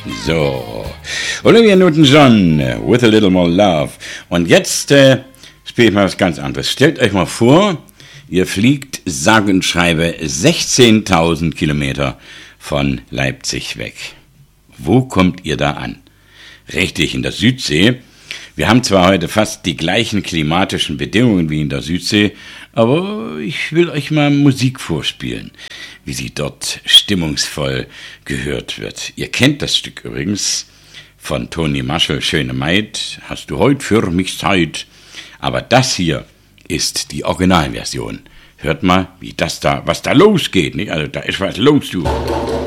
So, Olivia Newton-John, With a Little More Love. Und jetzt spiele ich mal was ganz anderes. Stellt euch mal vor, ihr fliegt sage und schreibe 16.000 Kilometer von Leipzig weg. Wo kommt ihr da an? Richtig, in der Südsee. Wir haben zwar heute fast die gleichen klimatischen Bedingungen wie in der Südsee, aber ich will euch mal Musik vorspielen, wie sie dort stimmungsvoll gehört wird. Ihr kennt das Stück übrigens von Toni Marshall, Schöne Maid, hast du heut für mich Zeit? Aber das hier ist die Originalversion. Hört mal, wie das da, was da losgeht, nicht? Also da ist was los, du.